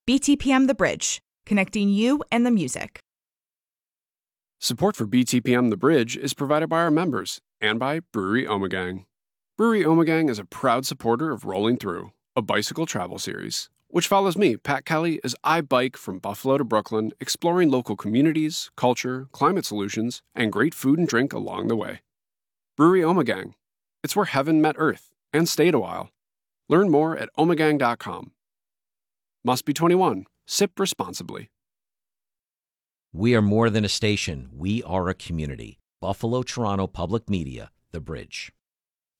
BTPM The Bridge, connecting you and the music. Support for BTPM The Bridge is provided by our members and by Brewery Ommegang. Brewery Ommegang is a proud supporter of Rolling Through, a bicycle travel series, which follows me, Pat Kelly, as I bike from Buffalo to Brooklyn, exploring local communities, culture, climate solutions, and great food and drink along the way. Brewery Ommegang. It's where heaven met earth and stayed a while. Learn more at ommegang.com. Must be 21. Sip responsibly. We are more than a station. We are a community. Buffalo, Toronto Public Media, The Bridge.